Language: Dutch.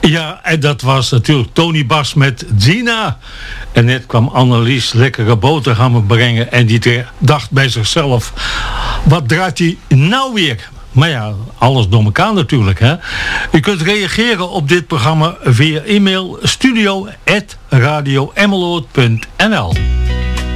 Ja, en dat was natuurlijk Tony Bas met Gina. En net kwam Annelies lekkere boterhammen brengen. En die dacht bij zichzelf, wat draait hij nou weer? Maar ja, alles door elkaar natuurlijk. Hè? U kunt reageren op dit programma via e-mail studio@radioemmeloord.nl.